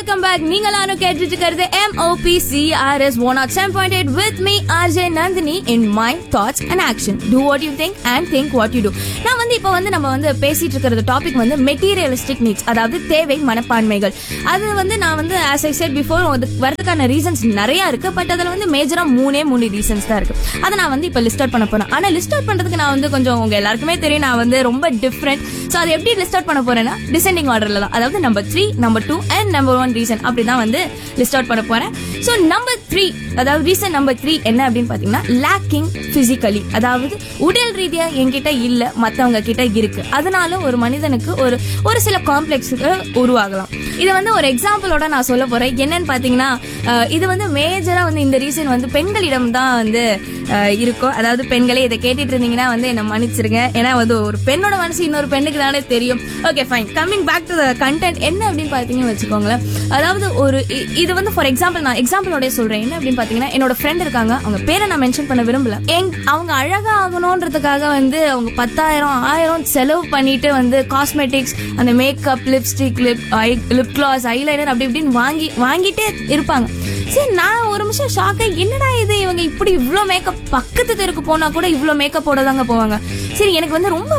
Welcome back. நீங்க எல்லாரும் கேட்டுட்டு இருக்கிறது MOPCRS 107.8 with me RJ Nandini in my thoughts and action. Do what you think and think what you do. நான் இப்போ நம்ம பேசிட்டு இருக்கிற டாபிக் மெட்டீரியலிஸ்டிக் நீட்ஸ், அதாவது தேவை மனப்பான்மைகள். அது நான் as I said before வரதுக்கான ரீசன்ஸ் நிறைய இருக்கு. பட் அதுல மேஜரா மூணு ரீசன்ஸ் தான் இருக்கு. அதை நான் இப்ப லிஸ்ட் அவுட் பண்ண போறேன். ஆனா லிஸ்ட் அவுட் பண்றதுக்கு நான் கொஞ்சம் உங்க எல்லாருக்குமே தெரியும், நான் ரொம்ப டிஃப்ரெண்ட். சோ அதை எப்படி லிஸ்ட் அவுட் பண்ண போறேன்னா டிசெண்டிங் ஆர்டர்ல தான். அதாவது number 3, number 2 and number 1 reason அப்படிதான் லிஸ்ட் அவுட் பண்ண போறேன். சோ நம்பர் 3, அதாவது ரீசன் நம்பர் 3 என்ன அப்படின்னு பாத்தீங்கன்னா லேக்கிங் பிசிக்கலி, அதாவது உடல் ரீதியா என்கிட்ட இல்ல, மத்தவங்க கிட்ட இருக்கு. அதனால ஒரு மனிதனுக்கு ஒரு சில காம்ப்ளெக்ஸ் உருவாகலாம். இது ஒரு எக்ஸாம்பிளோட நான் சொல்ல போறேன். என்னன்னு பாத்தீங்கன்னா இது மேஜரா இந்த ரீசன் பெண்களிடம் தான் இருக்கும். அதாவது பெண்களே இதை கேட்டுட்டு இருந்தீங்கன்னா என்ன மன்னிச்சிருங்க. ஏன்னா ஒரு பெண்ணோட மனசு இன்னொரு பெண்ணுக்கு தானே தெரியும். Okay fine, coming back to the content. என்ன அப்படின்னு பாத்தீங்கன்னு வச்சுக்கோங்களேன். அதாவது இது ஃபார் எக்ஸாம்பிள் நான் எக்ஸாம்பிளோட சொல்றேன். என்ன அப்படின்னு பாத்தீங்கன்னா என்னோட ஃப்ரெண்ட் இருக்காங்க. அவங்க பேரை நான் மென்ஷன் பண்ண விரும்பல. அவங்க அழகா ஆகணும்ன்றதுக்காக அவங்க 10,000 செலவு பண்ணிட்டு காஸ்மெட்டிக்ஸ், அந்த makeup, lipstick, lip gloss, eyeliner அப்படி இப்படின்னு வாங்கிட்டே இருப்பாங்க. சரி, நான் ஒரு நிமிஷம் ஷாக் ஆகி என்னடா இது, இவங்க இப்படி இவ்வளவு மேக்கப், பக்கத்து தெருக்கு போனா கூட இவ்வளவு மேக்கப்போட தாங்க போவாங்க. சரி, எனக்கு ரொம்ப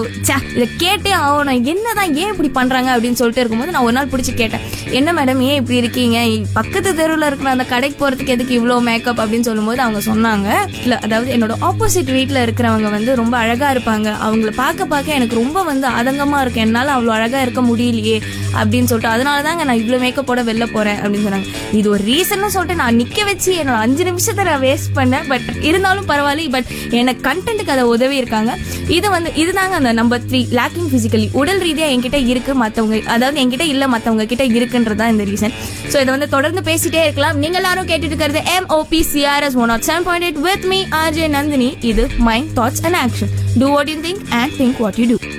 இதை கேட்டே ஆகணும், என்னதான் ஏன் இப்படி பண்றாங்க அப்படின்னு சொல்லிட்டு இருக்கும்போது நான் ஒரு நாள் பிடிச்சி கேட்டேன், என்ன மேடம் ஏன் இப்படி இருக்கீங்க, பக்கத்து தெருவில் இருக்கிற அந்த கடைக்கு போறதுக்கு எதுக்கு இவ்வளவு மேக்கப் அப்படின்னு சொல்லும்போது அவங்க சொன்னாங்க, இல்ல அதாவது என்னோட ஆப்போசிட் வீட்டுல இருக்கிறவங்க ரொம்ப அழகா இருப்பாங்க, அவங்கள பார்க்க எனக்கு ரொம்ப ஆதங்கமா இருக்கு, என்னால அவ்வளவு அழகா இருக்க முடியலையே அப்படின்னு சொல்லிட்டு அதனாலதாங்க நான் இவ்வளவு மேக்கப்போட வெளில போறேன் அப்படின்னு சொன்னாங்க. இது ஒரு ரீசன் சொல்லிட்டு நான் நிக்க வச்சு என்னோட 5 நிமிஷத்தை நான் வேஸ்ட் பண்ணேன். பட் இருந்தாலும் பரவாயில்ல, பட் எனக்கு கண்டென்ட்டுக்கு அதை உதவி இருக்காங்க. இதுதாங்க அந்த நம்பர் 3, லேக்கிங் பிசிக்கலி. உடல் ரீதியா என்கிட்ட இருக்கு, மத்தவங்க அதாவது என்கிட்ட இல்ல, மத்தவங்க கிட்ட இருக்குன்றதுதான் இந்த ரீசன். சோ இதை தொடர்ந்து பேசிட்டே இருக்கலாம். நீங்க எல்லாரும் கேட்டுட்டு இருக்கிறது MOPCRS 107.8 with me RJ Nandini. இது my thoughts and action. Do what you think and think what you do.